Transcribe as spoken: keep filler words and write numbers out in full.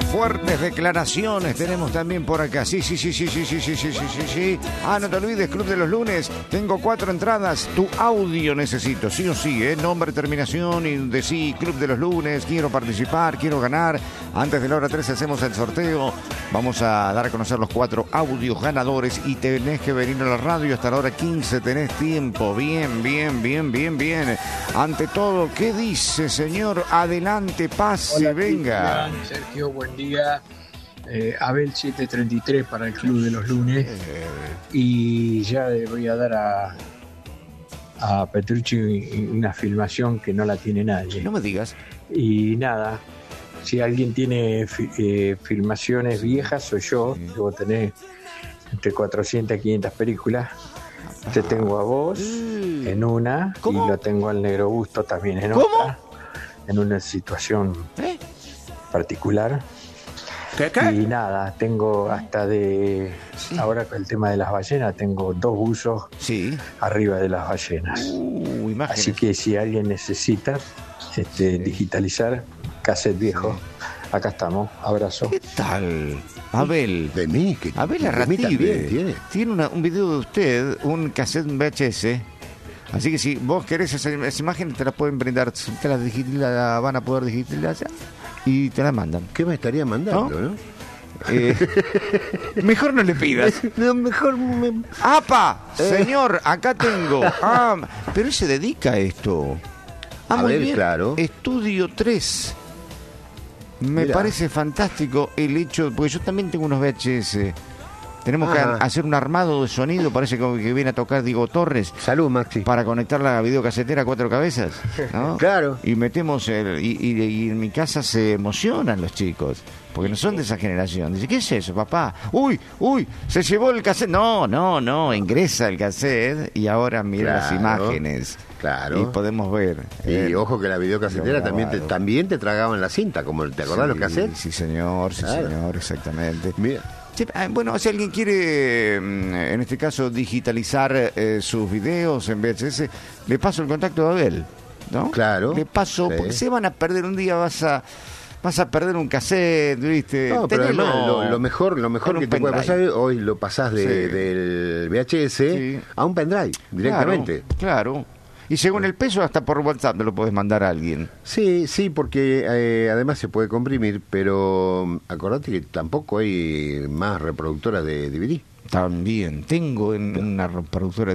Fuertes declaraciones tenemos también por acá. Sí, sí, sí, sí, sí, sí, sí, sí, sí, sí, sí. Ah, no te olvides, Club de los Lunes. Tengo cuatro entradas. Tu audio necesito, sí o sí, ¿eh? Nombre, terminación y de sí, Club de los Lunes. Quiero participar, quiero ganar. Antes de la hora trece hacemos el sorteo. Vamos a dar a conocer los cuatro audios ganadores y tenés que venir a la radio hasta la hora quince. Tenés tiempo. Bien, bien, bien, bien, bien. Ante todo, ¿qué dice, señor? Adelante, pase, Hola, venga. Cristian, Sergio, buen día. Eh, Abel setecientos treinta y tres para el Club de los Lunes. Y ya le voy a dar a, a Petrucci una filmación que no la tiene nadie. No me digas. Y nada, si alguien tiene fi- eh, filmaciones viejas, soy yo. Debo tener entre cuatrocientas y quinientas películas. Te tengo a vos en una. ¿Cómo? Y lo tengo al Negro Busto también en ¿Cómo? otra. En una situación ¿Eh? particular. ¿Qué, qué? Y nada, tengo hasta de... Sí. Ahora con el tema de las ballenas, tengo dos buzos Sí. arriba de las ballenas. Uh, imágenes. Así que si alguien necesita este, digitalizar cassette viejo, acá estamos. Abrazo. ¿Qué tal? Abel. De mí, que Abel de mí Arrative. también tiene. Tiene una- un video de usted, un cassette V H S. Así que si vos querés esa, esa imagen, te la pueden brindar. Te la, digit- la van a poder digitalizar y te la mandan. ¿Qué me estaría mandando, ¿No? no? Eh, mejor no le pidas. No, mejor me... ¡Apa! Señor, acá tengo. Ah, pero él se dedica a esto. Ah, A muy ver, bien. claro. Estudio tres. Me Mirá. parece fantástico el hecho, porque yo también tengo unos V H S. Tenemos Ajá. que hacer un armado de sonido, parece como que viene a tocar Diego Torres, Salud, Maxi. para conectar la videocasetera a cuatro cabezas, ¿no? Claro. Y metemos el, y, y- y en mi casa se emocionan los chicos, porque no son de esa generación. Dice, ¿qué es eso, papá? Uy, uy, se llevó el cassette. No, no, no, ingresa el cassette y ahora mira las Claro. imágenes. Claro. Y podemos ver. Y eh, ojo que la videocasetera lo también te, grabado. también te tragaban la cinta, como te acordás sí, los cassettes. Sí, señor, sí, Claro. señor, exactamente. Mira. Sí, ah, bueno, si alguien quiere, mm, en este caso, digitalizar eh, sus videos en V H S, le paso el contacto de Abel, ¿no? Claro. Le paso, Sí. porque se van a perder un día, vas a vas a perder un cassette, ¿viste? No, pero Tenelo además lo, lo mejor, lo mejor en un que te puede pendrive. pasar, hoy lo pasás de, Sí. del V H S Sí. a un pendrive, directamente. Claro, claro. Y según el peso, hasta por WhatsApp te lo podés mandar a alguien. Sí, sí, porque eh, además se puede comprimir, pero mm, acordate que tampoco hay más reproductoras de D V D. También tengo en una reproductora